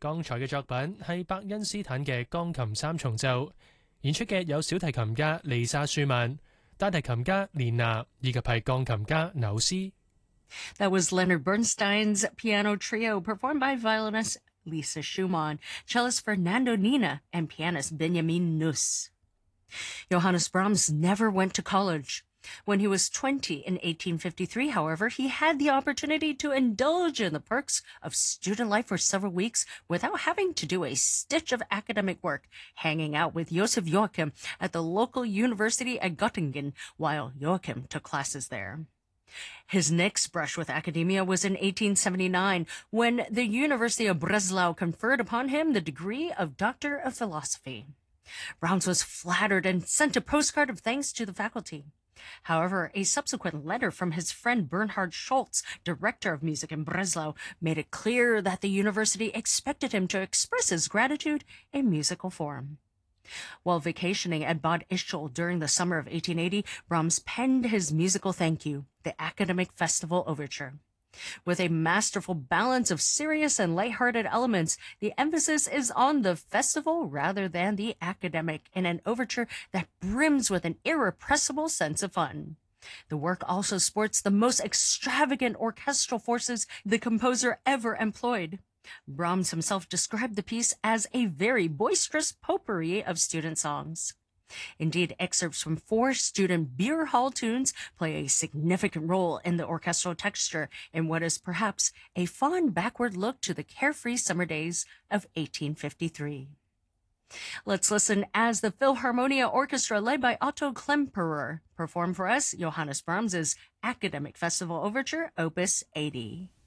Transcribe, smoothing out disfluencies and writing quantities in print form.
剛才嘅作品係伯恩斯坦嘅鋼琴三重奏，演出嘅有小提琴家麗莎舒曼、大提琴家蓮娜以及係鋼琴家紐斯。 That was Leonard Bernstein's piano trio performed by violinist Lisa Schumann, cellist Fernando Nina, and pianist Benjamin Nuss. Johannes Brahms never went to college. When he was 20 in 1853, however, he had the opportunity to indulge in the perks of student life for several weeks without having to do a stitch of academic work, hanging out with Joseph Joachim at the local university at Göttingen while Joachim took classes there. His next brush with academia was in 1879, when the University of Breslau conferred upon him the degree of Doctor of Philosophy. Brahms was flattered and sent a postcard of thanks to the faculty. However, a subsequent letter from his friend Bernhard Schultz, director of music in Breslau, made it clear that the university expected him to express his gratitude in musical form. While vacationing at Bad Ischl during the summer of 1880, Brahms penned his musical thank you, the Academic Festival Overture. With a masterful balance of serious and lighthearted elements, the emphasis is on the festival rather than the academic in an overture that brims with an irrepressible sense of fun. The work also sports the most extravagant orchestral forces the composer ever employed. Brahms himself described the piece as a very boisterous potpourri of student songs. Indeed, excerpts from 4 student beer hall tunes play a significant role in the orchestral texture in what is perhaps a fond backward look to the carefree summer days of 1853. Let's listen as the Philharmonia Orchestra, led by Otto Klemperer, perform for us Johannes Brahms's Academic Festival Overture, Opus 80.